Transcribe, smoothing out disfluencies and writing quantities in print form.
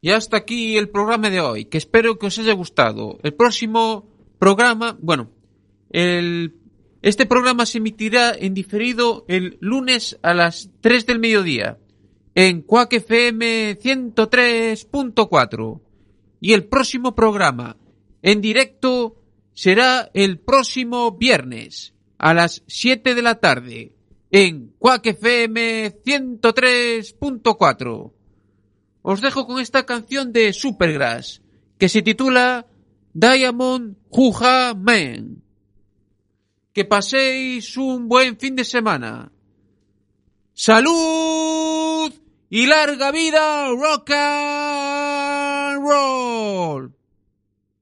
Y hasta aquí el programa de hoy, que espero que os haya gustado. El próximo programa, este programa se emitirá en diferido el lunes a las 3 del mediodía en Quack FM 103.4. Y el próximo programa en directo será el próximo viernes a las 7 de la tarde en Quack FM 103.4. Os dejo con esta canción de Supergrass que se titula Diamond Juja Man. Que paséis un buen fin de semana. ¡Salud! Y larga vida rock and roll.